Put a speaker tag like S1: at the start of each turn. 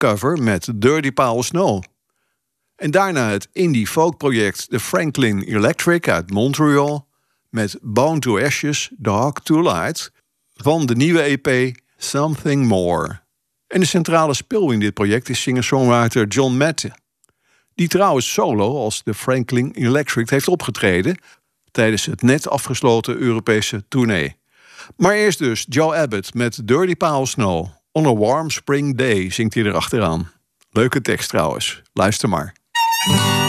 S1: cover met Dirty Paul Snow. En daarna het indie folkproject The Franklin Electric uit Montreal met Bone to Ashes, Dark to Light van de nieuwe EP Something More. En de centrale speel in dit project is singer-songwriter John Matte, die trouwens solo als The Franklin Electric heeft opgetreden tijdens het net afgesloten Europese tournee. Maar eerst dus Joe Abbott met Dirty Paul Snow. On a warm spring day zingt hij erachteraan. Leuke tekst trouwens. Luister maar.